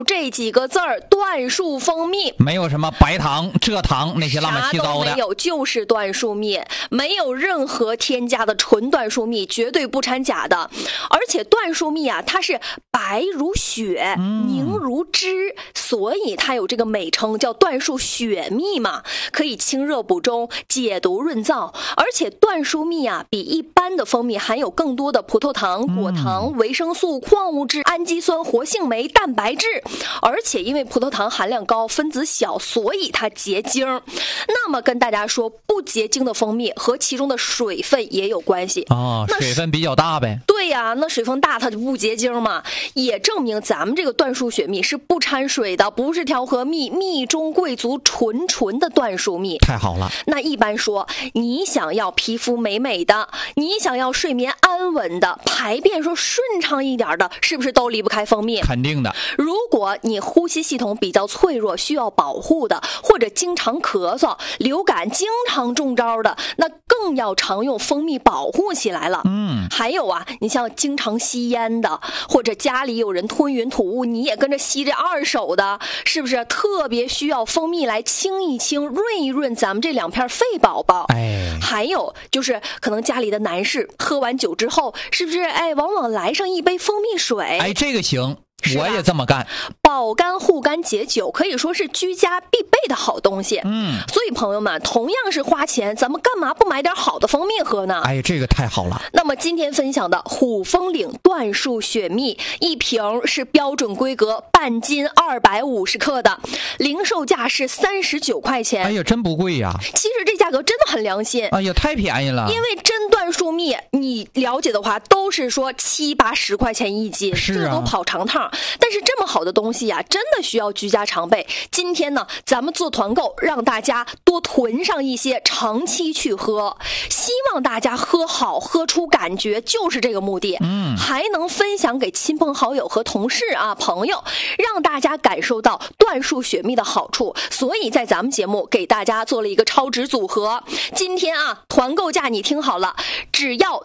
这几个字儿，椴树蜂蜜， 没有什么白糖、蔗糖那些乱七八糟的， 啥都没有，就是椴树蜜，没有任何添加的纯椴树蜜，绝对不掺假的。而且椴树蜜啊，它是白如雪，凝如脂，所以它有这个美称叫椴树雪蜜嘛，可以清热补中、解毒润燥。而且椴树蜜啊，比一般的蜂蜜含有更多的葡萄糖、果糖、维生素、矿物质、氨基酸、活性酶、蛋白质。而且因为葡萄糖含量高，分子小，所以它结晶。那么跟大家说，不结晶的蜂蜜和其中的水分也有关系哦，水分比较大呗。 对呀，那水分大它就不结晶嘛，也证明咱们这个椴树雪蜜是不掺水的，不是调和蜜，蜜中贵族纯的椴树蜜。 太好了。 那一般说，你想要皮肤美美的，你想要睡眠安稳的，排便说顺畅一点的，是不是都离不开蜂蜜？ 肯定的。 如果你呼吸系统比较脆弱，需要保护的，或者经常咳嗽、流感经常中招的，那更要常用蜂蜜保护起来了。还有啊，你像经常吸烟的，或者家里有人吞云吐雾，你也跟着吸这二手的，是不是特别需要蜂蜜来清一清、润一润咱们这两片肺宝宝？还有就是可能家里的男士喝完酒之后，是不是往往来上一杯蜂蜜水？ 这个行。我也这么干， 保肝护肝解酒可以说是居家必备的好东西。所以朋友们，同样是花钱，咱们干嘛不买点好的蜂蜜喝呢？ 这个太好了。 那么今天分享的虎风岭椴树雪蜜，一瓶是标准规格半斤250克的，零售价是39块钱。 真不贵呀。 其实这价格真的很良心。 太便宜了。 因为真椴树蜜，你了解的话，都是说7、80块钱一斤， 是这都跑长趟。但是这么好的东西呀，真的需要居家常备。今天呢，咱们做团购，让大家多囤上一些，长期去喝。希望大家喝好，喝出感觉，就是这个目的。还能分享给亲朋好友和同事啊、朋友，让大家感受到椴树雪蜜的好处。所以在咱们节目给大家做了一个超值组合。今天啊，团购价你听好了，只要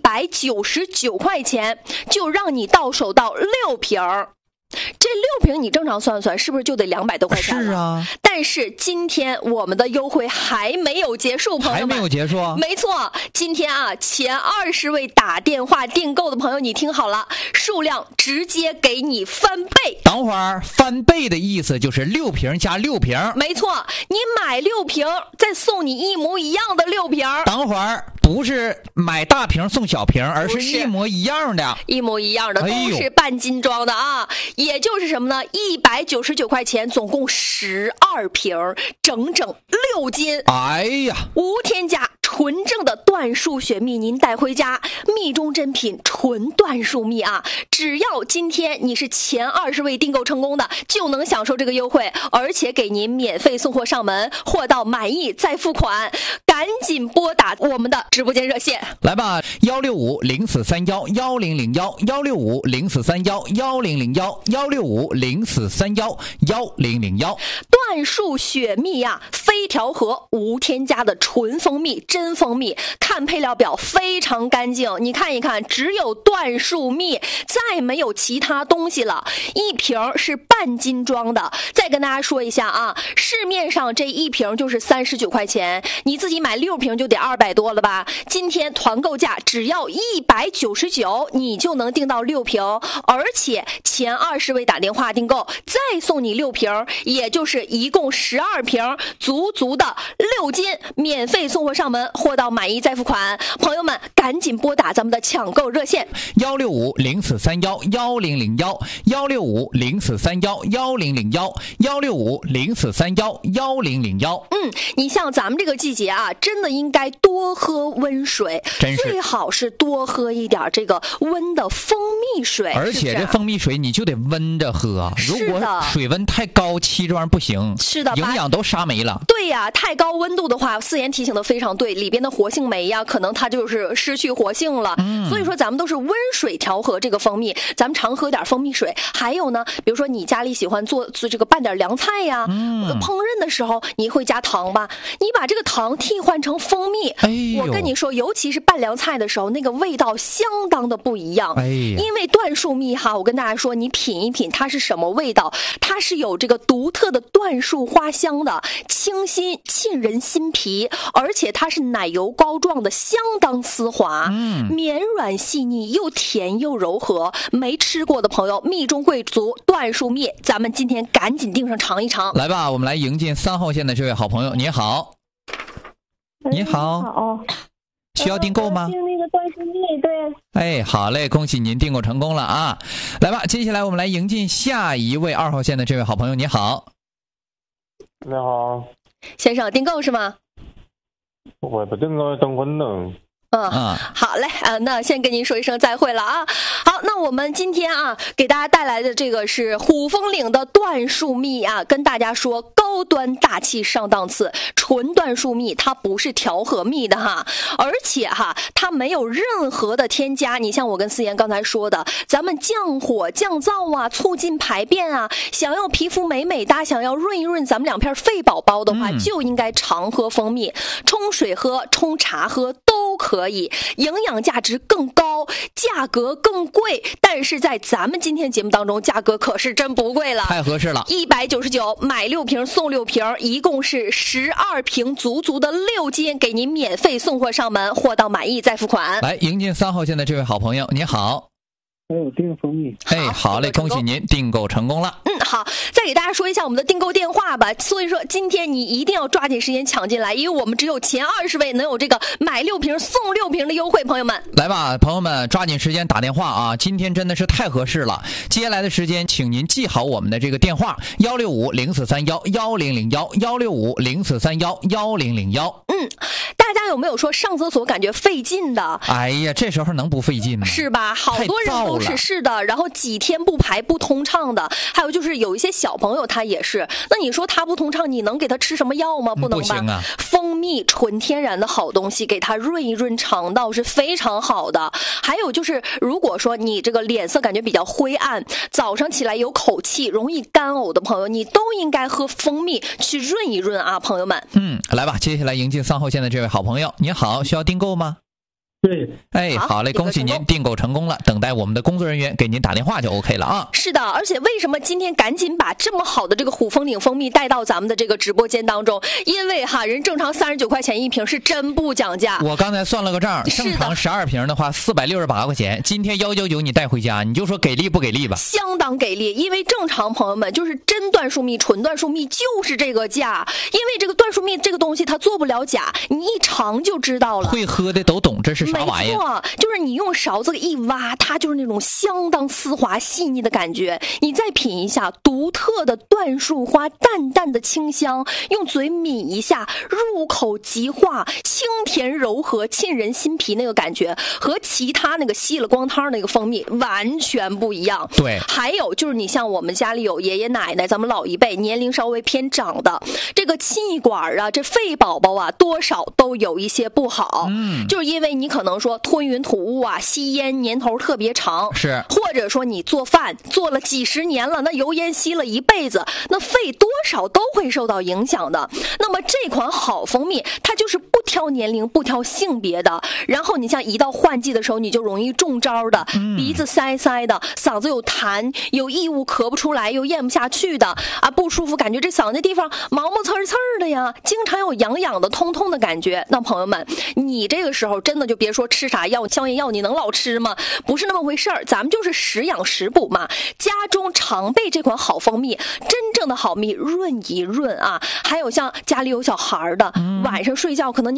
199块钱，就让你到手到6瓶。这6瓶你正常算算，是不是就得200多块钱了？ 是啊。 但是今天我们的优惠还没有结束，朋友们。 还没有结束？ 没错，今天啊，前20位打电话订购的朋友，你听好了，数量直接给你翻倍。 等会儿，翻倍的意思就是6瓶加6瓶。 没错，你买6瓶，再送你一模一样的6瓶。 等会儿不是买大瓶送小瓶，而是一模一样的。 一模一样的，都是半斤装的啊。也就是什么呢？199块钱，总共12瓶，整整6斤。无添加。纯正的椴树雪蜜，您带回家，蜜中珍品，纯椴树蜜啊！只要今天你是前20位订购成功的，就能享受这个优惠，而且给您免费送货上门，货到满意再付款。赶紧拨打我们的直播间热线， 来吧，165-0431-1001-165-0431-1001-165-0431-1001。 椴树雪蜜呀，非调和，无添加的纯蜂蜜，真蜂蜜。看配料表非常干净，你看一看，只有椴树蜜，再没有其他东西了。一瓶是半斤装的。再跟大家说一下啊，市面上这一瓶就是39块钱，你自己买6瓶就得200多了吧？今天团购价只要199，你就能订到6瓶，而且前20位打电话订购，再送你6瓶，也就是一共12瓶，足的6斤，免费送货上门，货到满意再付款。朋友们，赶紧拨打咱们的抢购热线 165-0431-1001-165-0431-1001-165-0431-1001。 你像咱们这个季节啊，真的应该多喝温水，最好是多喝一点这个温的蜂蜜水。 而且这蜂蜜水你就得温着喝，如果水温太高，这玩意儿不行。 是的， 营养都杀没了。 对呀，太高温度的话，思妍提醒的非常对，里边的活性酶呀，可能它就是失去活性了。所以说咱们都是温水调和这个蜂蜜，咱们常喝点蜂蜜水。还有呢，比如说你家里喜欢做这个拌点凉菜呀，烹饪的时候你会加糖吧？你把这个糖替换成蜂蜜，我跟你说，尤其是拌凉菜的时候，那个味道相当的不一样。因为椴树蜜哈，我跟大家说，你品一品它是什么味道，它是有这个独特的椴树花香的，清新沁人心脾，而且它是奶油膏状的，相当丝滑，绵软细腻，又甜又柔和。没吃过的朋友，蜜中贵族椴树蜜，咱们今天赶紧订上尝一尝。 来吧，我们来迎进3号线的这位好朋友，你好。你好，需要订购吗？ 订那个椴树蜜，对。 好嘞，恭喜您订购成功了啊！来吧，接下来我们来迎进下一位2号线的这位好朋友，你好。 你好， 先生，订购是吗？ 我不订购订婚呢。 好嘞那先跟您说一声再会了啊。好，那我们今天给大家带来的这个是虎风岭的椴树蜜跟大家说高端大气上档次，纯椴树蜜它不是调和蜜的而且它没有任何的添加。你像我跟思妍刚才说的，咱们降火降燥促进排便想要皮肤美美哒，想要润一润咱们2片肺宝宝的话，就应该常喝蜂蜜，冲水喝，冲茶喝都可以，营养价值更高，价格更贵，但是在咱们今天节目当中，价格可是真不贵了， 太合适了 ，199买6瓶送6瓶，一共是12瓶，足足的6斤，给您免费送货上门，货到满意再付款。 来迎进3号线的这位好朋友，你好。 我订蜂蜜。 好嘞，恭喜您订购成功了。 好，再给大家说一下我们的订购电话吧。所以说今天你一定要抓紧时间抢进来，因为我们只有前20位能有这个买6瓶送6瓶的优惠，朋友们。 来吧，朋友们，抓紧时间打电话今天真的是太合适了。接下来的时间，请您记好我们的这个电话：165-0431-1001，165-0431-1001。 大家有没有说上厕所感觉费劲的？ 哎呀，这时候能不费劲吗？ 是吧？好多人都是的，然后几天不排不通畅的，还有就是有一些小朋友他也是，那你说他不通畅，你能给他吃什么药吗？不能吧？ 不行啊。 蜂蜜纯天然的好东西，给他润一润肠道是非常好的。还有就是，如果说你这个脸色感觉比较灰暗，早上起来有口气，容易干呕的朋友，你都应该喝蜂蜜去润一润朋友们。 来吧，接下来迎进3号线的这位好朋友，你好，需要订购吗？ 对， 好嘞，恭喜您订购成功了，等待我们的工作人员给您打电话就 OK 了是的，而且为什么今天赶紧把这么好的这个虎风岭蜂蜜带到咱们的这个直播间当中？因为人正常39块钱1瓶，是真不讲价。 我刚才算了个账，正常12瓶的话468块钱，今天199你带回家，你就说给力不给力吧？ 相当给力，因为正常朋友们就是真椴树蜜、纯椴树蜜就是这个价，因为这个椴树蜜这个东西它做不了假，你一尝就知道了。 会喝的都懂这是啥玩意儿。 没错，就是你用勺子一挖，它就是那种相当丝滑细腻的感觉。你再品一下独特的椴树花淡淡的清香，用嘴抿一下，入口即化，清甜柔和，沁人心脾，那个感觉和其他那个吸了光汤那个蜂蜜完全不一样。 对， 还有就是你像我们家里有爷爷奶奶，咱们老一辈年龄稍微偏长的，这个气管这肺宝宝多少都有一些不好。就是因为你可能说吞云吐雾吸烟年头特别长， 是， 或者说你做饭做了几十年了，那油烟吸了一辈子，那肺多少都会受到影响的。那么这款好蜂蜜它就是不挑年龄不挑性别的，然后你像一到换季的时候，你就容易中招的，鼻子塞塞的，嗓子有痰，有异物咳不出来，又咽不下去的不舒服，感觉这嗓子地方毛毛刺刺的呀，经常有痒痒的痛痛的感觉。那朋友们，你这个时候真的就别说吃啥药消炎药，你能老吃吗？不是那么回事儿，咱们就是食养食补嘛。家中常备这款好蜂蜜，真正的好蜜润一润还有像家里有小孩的，晚上睡觉可能你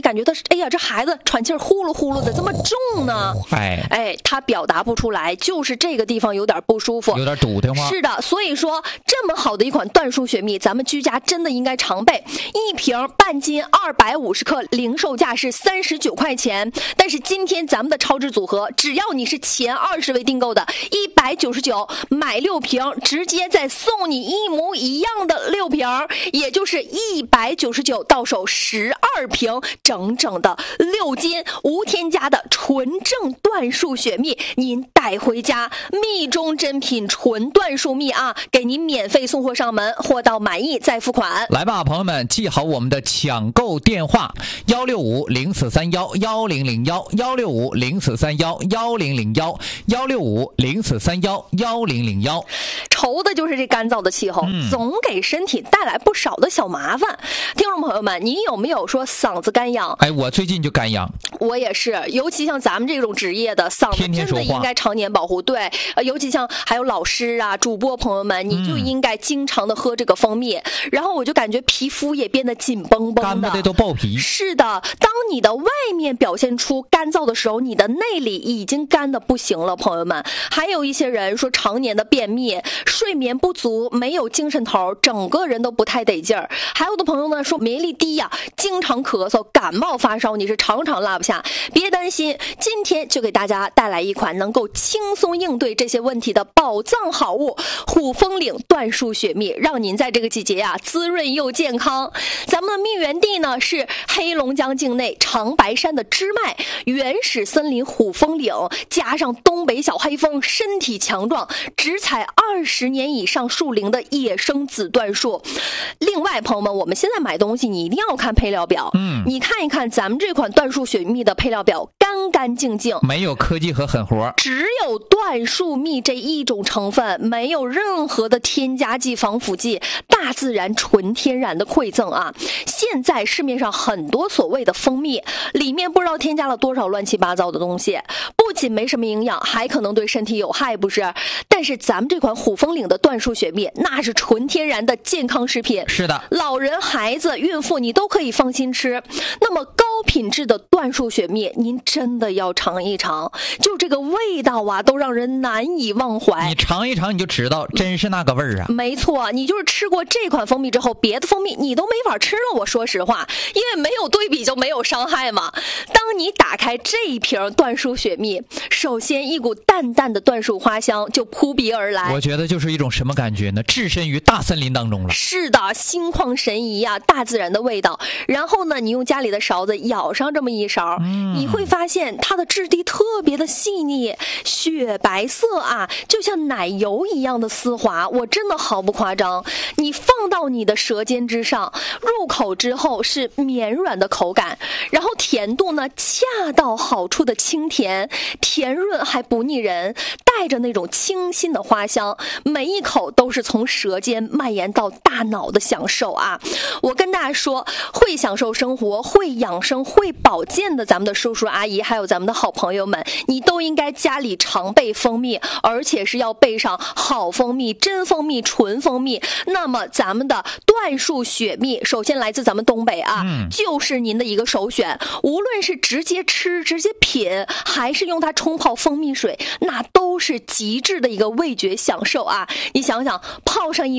感觉到哎呀，这孩子喘气呼噜呼噜的这么重呢？他表达不出来，就是这个地方有点不舒服， 有点堵得慌。 是的，所以说这么好的一款椴树雪蜜，咱们居家真的应该常备。一瓶半斤250克，零售价是39块钱，但是今天咱们的超值组合，只要你是前20位订购的199，买6瓶，直接再送你一模一样的6瓶，也就是199到手12瓶，整整的6斤无添加的纯正椴树雪蜜，您带回家，蜜中珍品纯椴树蜜啊，给您免费送货上门，货到满意再付款。 来吧，朋友们，记好我们的抢购电话：165-0431-1001，165-0431-1001，165-0431-1001。 愁的就是这干燥的气候，总给身体带来不少的小麻烦。听众朋友们，你有没有说嗓子干痒？ 我最近就干痒。 我也是，尤其像咱们这种职业的，嗓子真的应该常年保护。对，尤其像还有老师啊、主播朋友们，你就应该经常的喝这个蜂蜜。然后我就感觉皮肤也变得紧绷绷的， 干巴的都爆皮。 是的，当你的外面表现出干燥的时候，你的内里已经干得不行了，朋友们。还有一些人说常年的便秘、睡眠不足、没有精神头，整个人都不太得劲儿。还有的朋友呢说免疫力低呀，经常咳嗽、感冒发烧，你是常常落不下。别担心，今天就给大家带来一款能够轻松应对这些问题的宝藏好物——虎风岭椴树雪蜜，让您在这个季节呀滋润又健康。咱们的蜜源地呢是黑龙江境内长白山的支脉，原始森林虎风岭，加上东北小黑蜂，身体强壮，只采20年以上树龄的野生紫椴树。另外，朋友们，我们现在买东西你一定要看配料表，你看一看咱们这款椴树雪蜜的配料表，干干净净， 没有科技和狠活， 只有椴树蜜这一种成分，没有任何的添加剂、防腐剂，大自然纯天然的馈赠啊！现在市面上很多所谓的蜂蜜，里面不知道添加了多少乱七八糟的东西，不仅没什么营养，还可能对身体有害，不是？但是咱们这款虎风岭的椴树雪蜜，那是纯天然的健康食品， 是的， 老人、孩子、孕妇你都可以放心吃。那么高品质的椴树雪蜜，您真的要尝一尝，就这个味道啊，都让人难以忘怀。 你尝一尝你就知道，真是那个味儿啊！ 没错，你就是吃过这款蜂蜜之后，别的蜂蜜你都没法吃了。我说实话，因为没有对比就没有伤害嘛。当你打开这一瓶椴树雪蜜，首先一股淡淡的椴树花香就扑鼻而来。 我觉得就是一种什么感觉呢？置身于大森林当中了。 是的，心旷神怡啊，大自然的味道。然后呢，你用家里的勺子舀上这么一勺，你会发现它的质地特别的细腻，雪白色啊，就像奶油一样的丝滑。我真的毫不夸张，你放到你的舌尖之上，入口之后是绵软的口感，然后甜度呢恰到好处的清甜，甜润还不腻人，带着那种清新的花香，每一口都是从舌尖蔓延到大脑的享受啊！我跟大家说，会享受生活、会养生、会保健的咱们的叔叔阿姨，还有咱们的好朋友们，你都应该家里常备蜂蜜，而且是要备上好蜂蜜、真蜂蜜、纯蜂蜜。那么咱们的椴树雪蜜，首先来自咱们东北啊，就是您的一个首选。无论是直接吃、直接品，还是用它冲泡蜂蜜水，那都是极致的一个味觉享受啊！你想想，泡上一